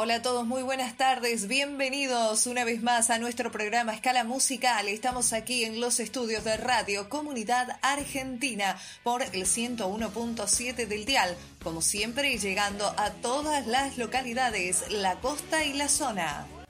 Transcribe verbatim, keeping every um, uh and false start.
Hola a todos, muy buenas tardes, bienvenidos una vez más a nuestro programa Escala Musical. Estamos aquí en los estudios de Radio Comunidad Argentina por el ciento uno punto siete del dial, como siempre llegando a todas las localidades, la costa y la zona.